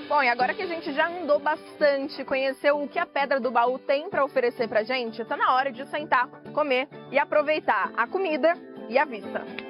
Bom, e agora que a gente já andou bastante, conheceu o que a Pedra do Baú tem para oferecer pra gente, tá na hora de sentar, comer e aproveitar a comida e a vista.